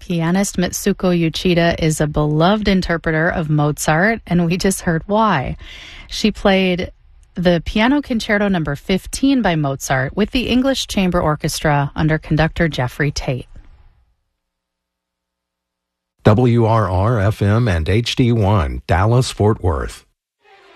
Pianist Mitsuko Uchida is a beloved interpreter of Mozart, and we just heard why. She played the Piano Concerto No. 15 by Mozart with the English Chamber Orchestra under conductor Jeffrey Tate. WRR-FM and HD1, Dallas-Fort Worth.